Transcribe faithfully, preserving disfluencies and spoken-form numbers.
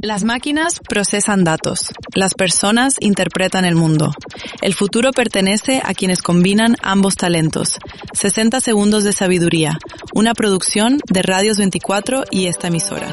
Las máquinas procesan datos, las personas interpretan el mundo. El futuro pertenece a quienes combinan ambos talentos. sesenta segundos de sabiduría, una producción de Radios veinticuatro y esta emisora.